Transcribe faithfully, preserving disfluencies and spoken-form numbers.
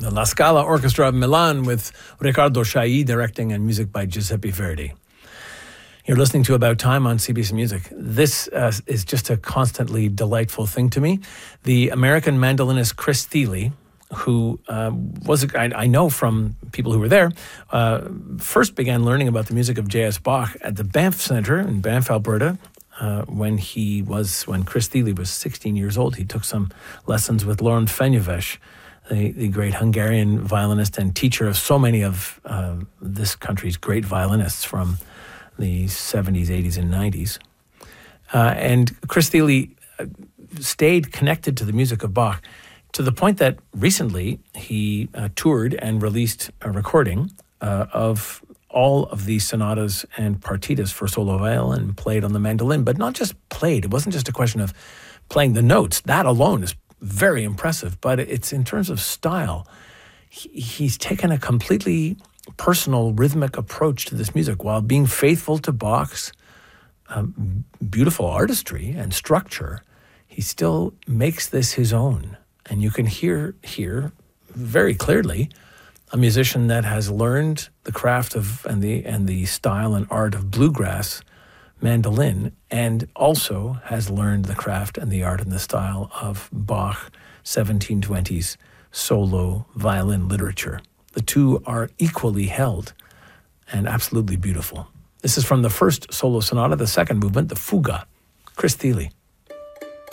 the La Scala Orchestra of Milan with Riccardo Chailly directing and music by Giuseppe Verdi. You're listening to About Time on C B C Music. This uh, is just a constantly delightful thing to me. The American mandolinist Chris Thile, who uh, was, a, I, I know from people who were there, uh, first began learning about the music of J S. Bach at the Banff Center in Banff, Alberta, uh, when he was, when Chris Thile was sixteen years old. He took some lessons with Laurent Fenyves, the, the great Hungarian violinist and teacher of so many of uh, this country's great violinists from the seventies, eighties, and nineties. Uh, and Chris Thile stayed connected to the music of Bach to the point that recently he uh, toured and released a recording uh, of all of these sonatas and partitas for solo violin played on the mandolin, but not just played. It wasn't just a question of playing the notes. That alone is very impressive, but it's in terms of style. He, he's taken a completely personal rhythmic approach to this music while being faithful to Bach's um, beautiful artistry and structure. He still makes this his own. And you can hear here very clearly a musician that has learned the craft of and the and the style and art of bluegrass mandolin, and also has learned the craft and the art and the style of Bach seventeen twenties solo violin literature. The two are equally held and absolutely beautiful. This is from the first solo sonata, the second movement, the Fuga, Chris Thile.